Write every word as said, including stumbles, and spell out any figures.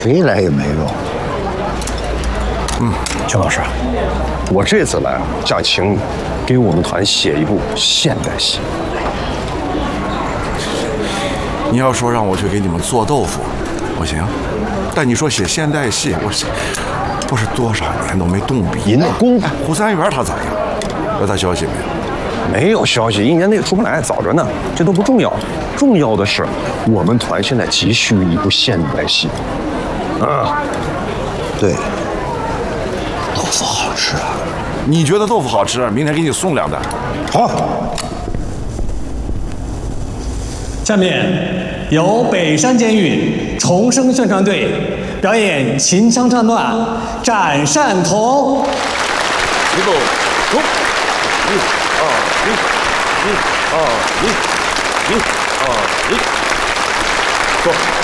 谁来也没用。 嗯， 邱老师， 我这次来想请你给我们团写一部现代戏。 你要说让我去给你们做豆腐，我行；但你说写现代戏，我写，不是多少年都没动笔。 您那功夫， 胡三元他咋样？有他消息没有？ 没有消息，一年内出不来，早着呢，这都不重要。重要的是，我们团现在急需一部现代戏。啊， 对，豆腐好吃啊！ 你觉得豆腐好吃？明天给你送两袋。 好。 下面由北山监狱重生宣传队表演秦腔唱段《斩善童》。 一走，走，一、二、一、一、二、一、一、二、一，走。